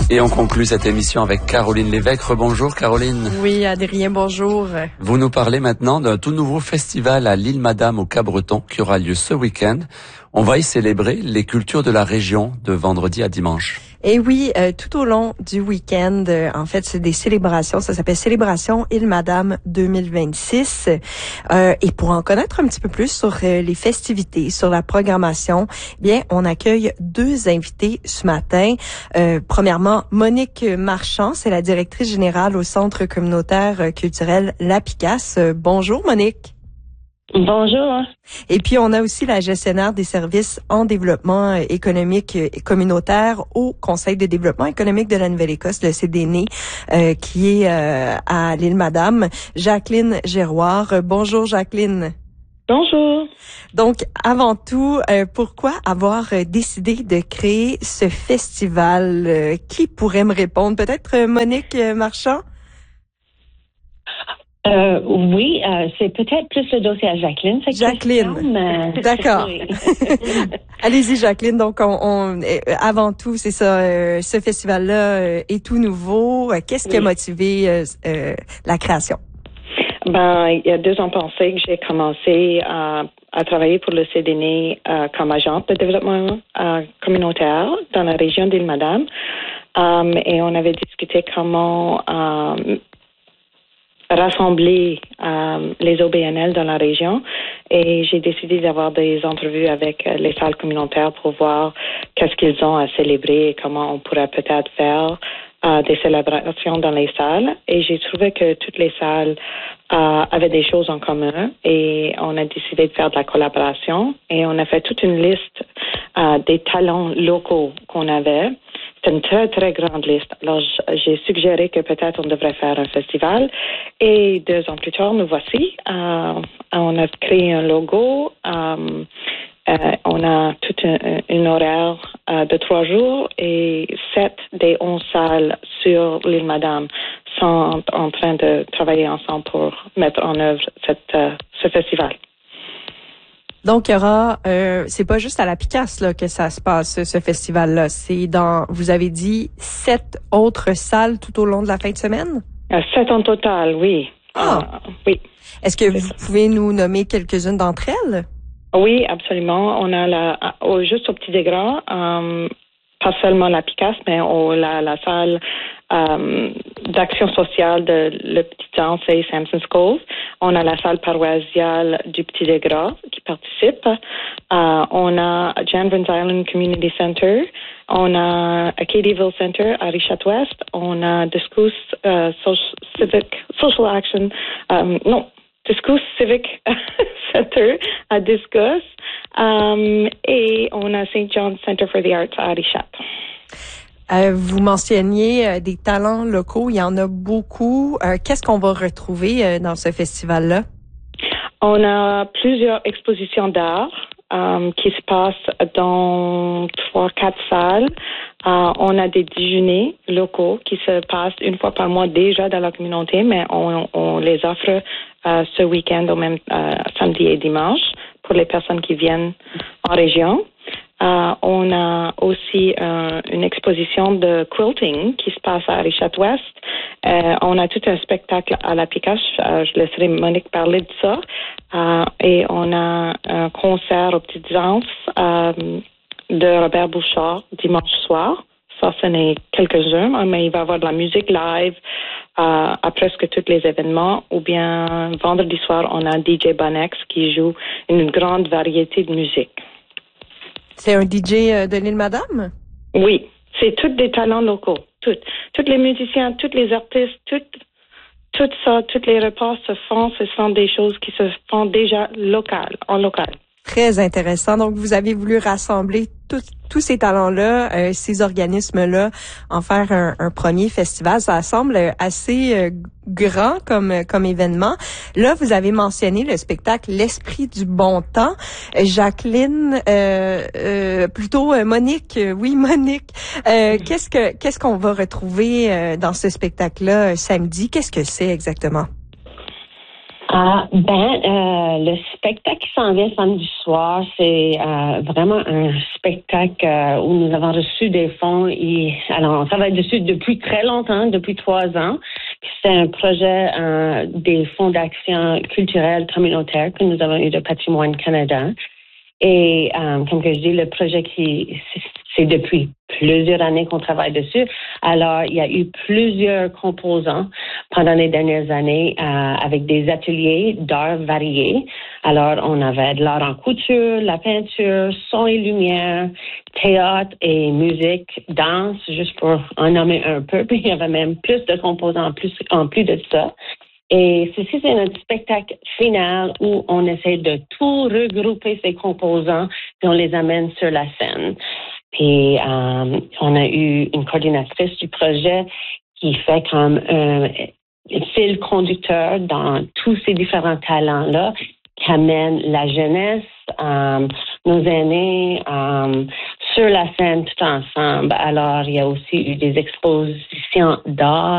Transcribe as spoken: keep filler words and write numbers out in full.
Et on conclut cette émission avec Caroline Lévesque. Rebonjour Caroline. Oui, Adrien, bonjour. Vous nous parlez maintenant d'un tout nouveau festival à l'île Madame au Cabreton qui aura lieu ce week-end. On va y célébrer les cultures de la région de vendredi à dimanche. Et oui, euh, tout au long du week-end, euh, en fait, c'est des célébrations. Ça s'appelle Célébration Île Madame deux mille vingt-six. Euh, et pour en connaître un petit peu plus sur euh, les festivités, sur la programmation, bien, on accueille deux invités ce matin. Euh, premièrement, Monique Marchand, c'est la directrice générale au Centre communautaire culturel La Picasse. Euh, bonjour, Monique. Bonjour. Et puis, on a aussi la gestionnaire des services en développement économique et communautaire au Conseil de développement économique de la Nouvelle-Écosse, le C D N E, euh, qui est euh, à l'île Madame, Jacqueline Giroir. Bonjour, Jacqueline. Bonjour. Donc, avant tout, euh, pourquoi avoir décidé de créer ce festival? Euh, qui pourrait me répondre? Peut-être Monique Marchand? Euh, oui, euh, c'est peut-être plus le dossier à Jacqueline. Cette Jacqueline, question, mais... d'accord. Allez-y, Jacqueline. Donc, on, on avant tout, c'est ça, euh, ce festival-là euh, est tout nouveau. Qu'est-ce qui a motivé euh, euh, la création? Ben, il y a deux ans passés que j'ai commencé à, à travailler pour le C D N E euh, comme agente de développement euh, communautaire dans la région d'Île-Madame. Um, et on avait discuté comment um, rassembler euh, les O B N L dans la région et j'ai décidé d'avoir des entrevues avec les salles communautaires pour voir qu'est-ce qu'ils ont à célébrer et comment on pourrait peut-être faire euh, des célébrations dans les salles. Et j'ai trouvé que toutes les salles euh, avaient des choses en commun et on a décidé de faire de la collaboration et on a fait toute une liste euh, des talents locaux qu'on avait. C'est une très, très grande liste. Alors, j'ai suggéré que peut-être on devrait faire un festival. Et deux ans plus tard, nous voici. Euh, on a créé un logo. Euh, euh, on a tout un, un horaire euh, de trois jours et sept des onze salles sur l'île Madame sont en train de travailler ensemble pour mettre en œuvre cette, euh, ce festival. Donc, il y aura, euh, c'est pas juste à la Picasse là que ça se passe, ce festival-là. C'est dans, vous avez dit, sept autres salles tout au long de la fin de semaine? Euh, sept en total, oui. Ah, euh, oui. Est-ce que vous pouvez nous nommer quelques-unes d'entre elles? Oui, absolument. On a la, au, juste au Petit Dégras, euh, pas seulement la Picasse, mais au, la, la salle euh, d'action sociale de le Petit Anse et Samson Cove. On a la salle paroissiale du Petit Dégras qui participe. Euh, on a Janvins Island Community Center. On a Acadiaville Center à Richard-Ouest. On a Discus uh, Social, Civic Social Action. Um, non, Discus Civic Center à Discus. Um, et on a Saint John's Center for the Arts à Richard. Euh, vous mentionniez euh, des talents locaux, il y en a beaucoup. Euh, qu'est-ce qu'on va retrouver euh, dans ce festival-là? On a plusieurs expositions d'art um, qui se passent dans trois, quatre salles. Uh, on a des déjeuners locaux qui se passent une fois par mois déjà dans la communauté, mais on, on les offre uh, ce week-end au même uh, samedi et dimanche pour les personnes qui viennent en région. Uh, on a aussi euh, une exposition de quilting qui se passe à Richard-Ouest. Euh, on a tout un spectacle à la Picasse. Uh, je laisserai Monique parler de ça. Uh, et on a un concert aux Petites Anses euh, de Robert Bouchard dimanche soir. Ça, ce n'est quelques-uns, mais il va y avoir de la musique live uh, à presque tous les événements. Ou bien vendredi soir, on a D J Bonex qui joue une grande variété de musique. C'est un D J de l'île Madame? Oui, c'est tous des talents locaux. Toutes. Tous les musiciens, tous les artistes, tout, tout ça, tous les repas se font, ce sont des choses qui se font déjà locales, en local. Très intéressant. Donc, vous avez voulu rassembler tous tous ces talents-là, euh, ces organismes-là, en faire un, un premier festival. Ça semble assez euh, grand comme comme événement. Là, vous avez mentionné le spectacle L'Esprit du bon temps. Jacqueline, euh, euh, plutôt euh, Monique, euh, oui Monique. Euh, qu'est-ce que qu'est-ce qu'on va retrouver euh, dans ce spectacle-là euh, samedi? Qu'est-ce que c'est exactement? Ah, ben, euh, le spectacle qui s'en vient samedi soir, c'est euh, vraiment un spectacle euh, où nous avons reçu des fonds. Et, alors, on travaille dessus depuis très longtemps, depuis trois ans. C'est un projet euh, des fonds d'action culturelle communautaire que nous avons eu de Patrimoine Canada. Et euh, comme que je dis, le projet qui c'est depuis plusieurs années qu'on travaille dessus. Alors, il y a eu plusieurs composants pendant les dernières années euh, avec des ateliers d'art variés. Alors, on avait de l'art en couture, la peinture, son et lumière, théâtre et musique, danse, juste pour en nommer un peu. Puis, il y avait même plus de composants en plus, en plus de ça. Et ceci, c'est notre spectacle final où on essaie de tout regrouper ces composants et on les amène sur la scène. Puis, euh, on a eu une coordinatrice du projet qui fait comme un fil conducteur dans tous ces différents talents-là, qui amène la jeunesse, euh, nos aînés, euh, sur la scène tout ensemble. Alors, il y a aussi eu des expositions d'art